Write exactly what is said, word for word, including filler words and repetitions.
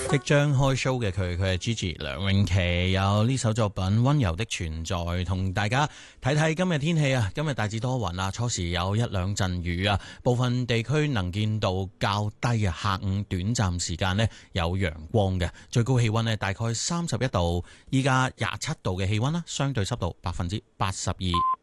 即將開 show 嘅佢，佢係 Gigi 梁詠琪，有呢首作品《溫柔的存在》，同大家睇睇今日天氣啊！今日大致多雲啊，初時有一兩陣雨啊，部分地區能見度較低啊，下午短暫時間呢有陽光嘅，最高氣溫呢大概三十一度，依家廿七度嘅氣溫啦，相對濕度百分之八十二。